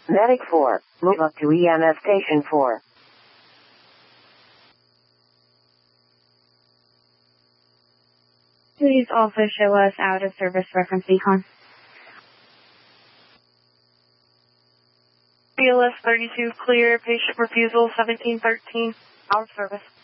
Medic 4, move up to EMS Station 4. Please also show us out of service reference beacon. BLS 32 clear, patient refusal 1713, out of service.